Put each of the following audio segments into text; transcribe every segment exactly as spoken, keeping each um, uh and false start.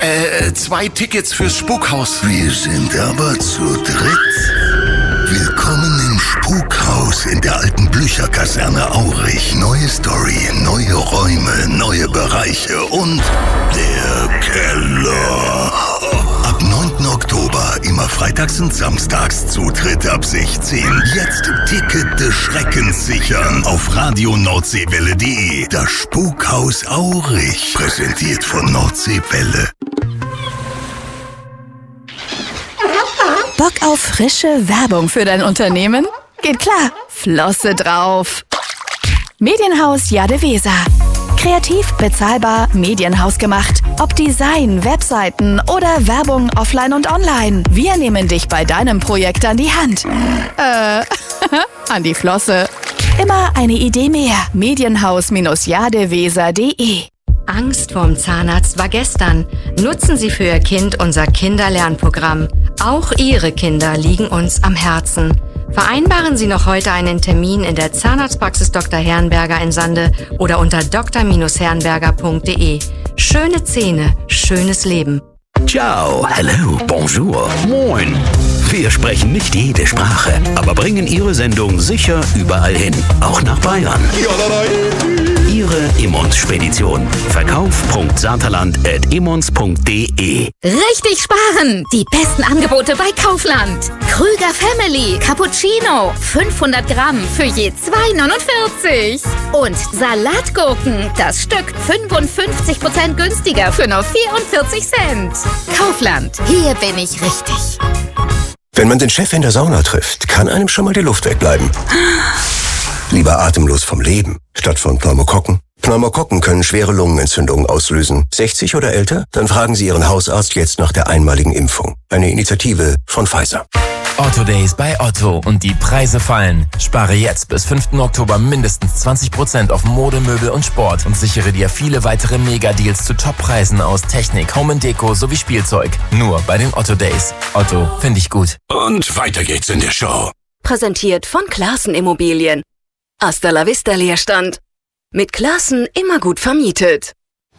Äh, zwei Tickets fürs Spukhaus. Wir sind aber zu dritt. Willkommen im Spukhaus in der alten Blücher-Kaserne Aurich. Neue Story, neue Räume, neue Bereiche und der Keller. Ab neunten Oktober, immer freitags und samstags, Zutritt ab sechzehn. Jetzt Ticket des Schreckens sichern auf radio nordseewelle punkt de. Das Spukhaus Aurich, präsentiert von Nordseewelle. Bock auf frische Werbung für dein Unternehmen? Geht klar, Flosse drauf. Medienhaus Jade Weser. Kreativ, bezahlbar, Medienhaus gemacht. Ob Design, Webseiten oder Werbung offline und online. Wir nehmen dich bei deinem Projekt an die Hand. Äh, an die Flosse. Immer eine Idee mehr. Medienhaus Jadeweser punkt de. Angst vorm Zahnarzt war gestern. Nutzen Sie für Ihr Kind unser Kinderlernprogramm. Auch Ihre Kinder liegen uns am Herzen. Vereinbaren Sie noch heute einen Termin in der Zahnarztpraxis Doktor Herrenberger in Sande oder unter d r herrenberger punkt de. Schöne Zähne, schönes Leben. Ciao, hello, bonjour, moin. Wir sprechen nicht jede Sprache, aber bringen Ihre Sendung sicher überall hin, auch nach Bayern. Ihre Immons-Spedition. Verkauf.saterland at immons punkt de. Richtig sparen! Die besten Angebote bei Kaufland. Krüger Family Cappuccino. fünfhundert Gramm für je zwei neunundvierzig. Und Salatgurken. Das Stück fünfundfünfzig Prozent günstiger für nur vierundvierzig Cent. Kaufland. Hier bin ich richtig. Wenn man den Chef in der Sauna trifft, kann einem schon mal die Luft wegbleiben. Lieber atemlos vom Leben, statt von Pneumokokken. Pneumokokken können schwere Lungenentzündungen auslösen. sechzig oder älter? Dann fragen Sie Ihren Hausarzt jetzt nach der einmaligen Impfung. Eine Initiative von Pfizer. Otto Days bei Otto und die Preise fallen. Spare jetzt bis fünften Oktober mindestens zwanzig Prozent auf Mode, Möbel und Sport und sichere dir viele weitere Mega-Deals zu Top-Preisen aus Technik, Home and Deko sowie Spielzeug. Nur bei den Otto Days. Otto, finde ich gut. Und weiter geht's in der Show. Präsentiert von Classen Immobilien. Hasta la vista Leerstand. Mit Classen immer gut vermietet.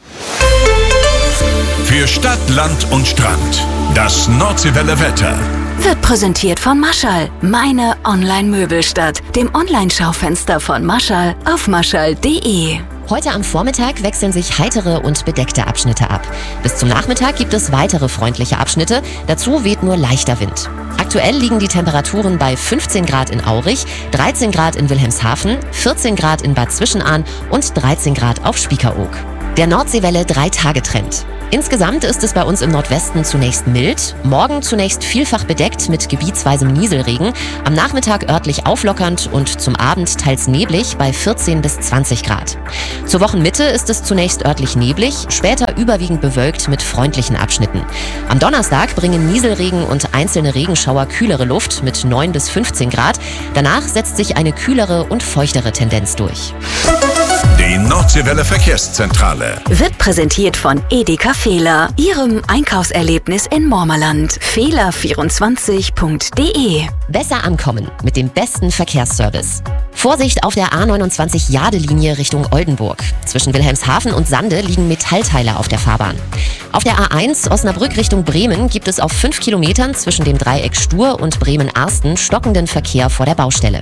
Für Stadt, Land und Strand. Das Nordseewelle Wetter. Wird präsentiert von Maschall, meine Online-Möbelstadt, dem Online-Schaufenster von Maschall auf maschall punkt de. Heute am Vormittag wechseln sich heitere und bedeckte Abschnitte ab. Bis zum Nachmittag gibt es weitere freundliche Abschnitte. Dazu weht nur leichter Wind. Aktuell liegen die Temperaturen bei fünfzehn Grad in Aurich, dreizehn Grad in Wilhelmshaven, vierzehn Grad in Bad Zwischenahn und dreizehn Grad auf Spiekeroog. Der Nordseewelle drei Tage Trend. Insgesamt ist es bei uns im Nordwesten zunächst mild, morgen zunächst vielfach bedeckt mit gebietsweisem Nieselregen, am Nachmittag örtlich auflockernd und zum Abend teils neblig bei vierzehn bis zwanzig Grad. Zur Wochenmitte ist es zunächst örtlich neblig, später überwiegend bewölkt mit freundlichen Abschnitten. Am Donnerstag bringen Nieselregen und einzelne Regenschauer kühlere Luft mit neun bis fünfzehn Grad. Danach setzt sich eine kühlere und feuchtere Tendenz durch. Die Nordseewelle Verkehrszentrale Wird präsentiert von Edeka Fehler, Ihrem Einkaufserlebnis in Mormerland. Fehler vierundzwanzig punkt de. Besser ankommen mit dem besten Verkehrsservice. Vorsicht auf der A neunundzwanzig Jade-Linie Richtung Oldenburg. Zwischen Wilhelmshaven und Sande liegen Metallteile auf der Fahrbahn. Auf der A eins Osnabrück Richtung Bremen gibt es auf fünf Kilometern zwischen dem Dreieck Stur und Bremen-Arsten stockenden Verkehr vor der Baustelle.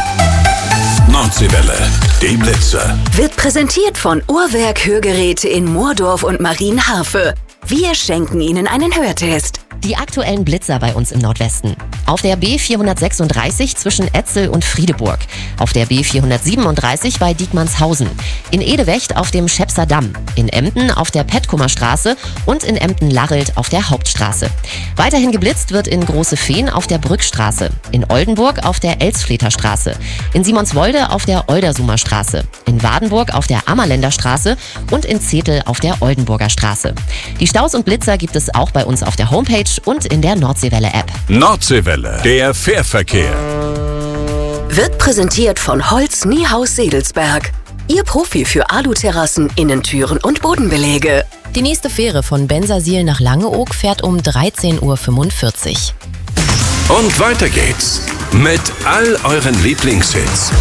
Nordseewelle, die Blitzer. Wird präsentiert von Uhrwerk Hörgeräte in Moordorf und Marienharfe. Wir schenken Ihnen einen Hörtest. Die aktuellen Blitzer bei uns im Nordwesten. Auf der B vierhundertsechsunddreißig zwischen Etzel und Friedeburg. Auf der B vierhundertsiebenunddreißig bei Diekmannshausen. In Edewecht auf dem Schepser Damm. In Emden auf der Pettkumer Straße und in Emden-Larrelt auf der Hauptstraße. Weiterhin geblitzt wird in Große Fehn auf der Brückstraße. In Oldenburg auf der Elsfleter Straße. In Simonswolde auf der Oldersumer Straße. In Wadenburg auf der Ammerländer Straße und in Zetel auf der Oldenburger Straße. Die Staus und Blitzer gibt es auch bei uns auf der Homepage und in der Nordseewelle-App. Nordseewelle, der Fährverkehr. Wird präsentiert von Holz Niehaus Sedelsberg. Ihr Profi für Aluterrassen, Innentüren und Bodenbeläge. Die nächste Fähre von Bensersiel nach Langeoog fährt um dreizehn Uhr fünfundvierzig. Und weiter geht's mit all euren Lieblingshits.